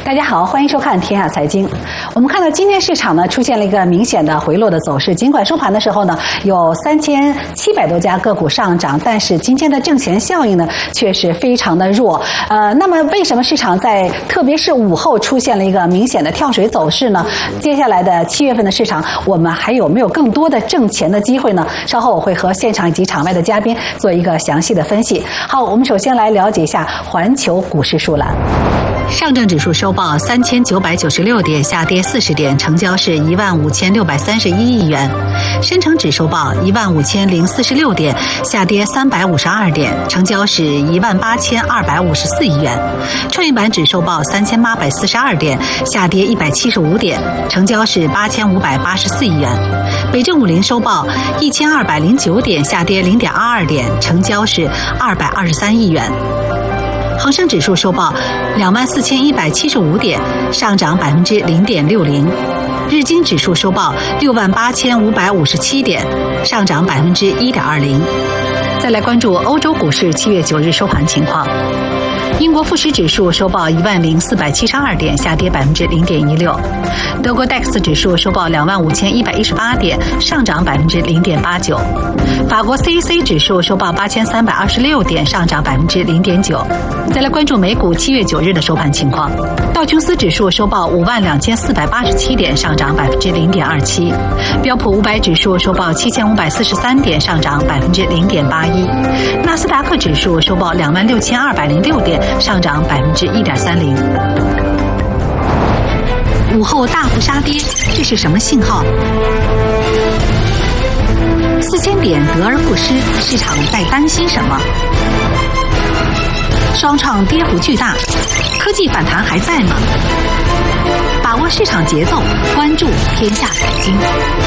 大家好，欢迎收看《天下财经》。我们看到今天市场呢出现了一个明显的回落的走势，尽管收盘的时候呢有3700多家个股上涨，但是今天的挣钱效应呢却是非常的弱。那么为什么市场在特别是午后出现了一个明显的跳水走势呢？接下来的7月份的市场，我们还有没有更多的挣钱的机会呢？稍后我会和现场以及场外的嘉宾做一个详细的分析。好，我们首先来了解一下环球股市数栏。上证指数收报3996点，下跌40点，成交是15631亿元。深成指收报15046点，下跌352点，成交是18254亿元。创业板指收报3842点，下跌175点，成交是8584亿元。北证50收报1209点，下跌0.22点，成交是223亿元。恒生指数收报24175点，上涨0.60%。日经指数收报68557点，上涨1.20%。再来关注欧洲股市7月9日收盘情况。英国富时指数收报10472点，下跌0.16%。德国 DAX 指数收报25118点，上涨0.89%。法国 CAC 指数收报8326点，上涨0.9%。再来关注美股7月9日的收盘情况。道琼斯指数收报52487点，上涨0.27%。标普500指数收报7543点，上涨0.81%。纳斯达克指数收报26206点，上涨1.30%。午后大幅杀跌，这是什么信号？4000点得而复失，市场在担心什么？双创跌幅巨大，科技反弹还在吗？把握市场节奏，关注天下财经。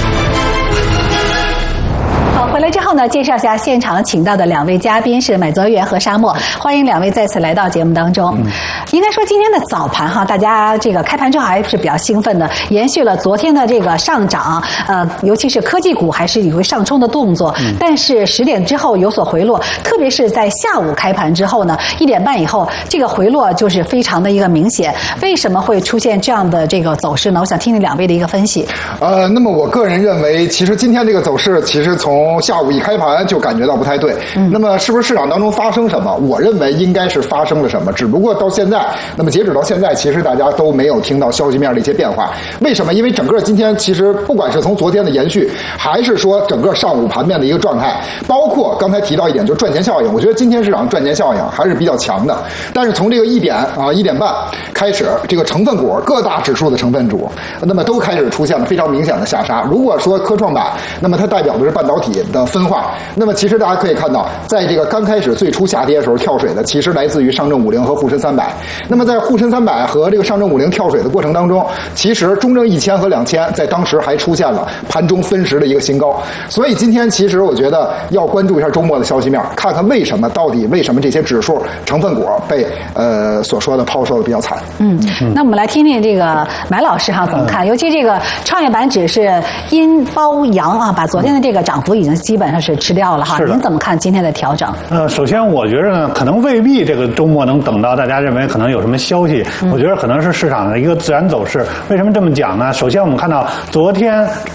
好，回来之后呢，介绍一下现场请到的2位嘉宾是买泽源和沙漠，欢迎2位再次来到节目当中。应该说今天的早盘哈，大家这个开盘之后还是比较兴奋的，延续了昨天的这个上涨，尤其是科技股还是有上冲的动作，但是10点之后有所回落，特别是在下午开盘之后呢，1点半以后，这个回落就是非常的一个明显。为什么会出现这样的这个走势呢？我想听听2位的一个分析。 那么我个人认为，其实今天这个走势，其实从下午一开盘就感觉到不太对。那么是不是市场当中发生什么？我认为应该是发生了什么，只不过到现在，那么截止到现在，其实大家都没有听到消息面的一些变化。为什么？因为整个今天其实不管是从昨天的延续，还是说整个上午盘面的一个状态，包括刚才提到一点就是赚钱效应，我觉得今天市场赚钱效应还是比较强的。但是从这个1点半开始，这个成分股各大指数的成分股，那么都开始出现了非常明显的下杀。如果说科创板，那么它代表的是半导体的分化，那么其实大家可以看到，在这个刚开始最初下跌的时候跳水的，其实来自于上证50和沪深300。那么在沪深300和这个上证50跳水的过程当中，其实中证1000和2000在当时还出现了盘中分时的一个新高。所以今天其实我觉得要关注一下周末的消息面，看看为什么这些指数成分股被所说的抛售的比较惨。 那我们来听听这个买老师怎么看？尤其这个创业板指是阴包阳啊，把昨天的这个涨幅已经基本上是吃掉了哈。您怎么看今天的调整？ 首先我觉得呢，可能未必这个周末能等到大家认为可能有什么消息。我觉得可能是市场的一个自然走势。为什么这么讲呢？首先我们看到昨天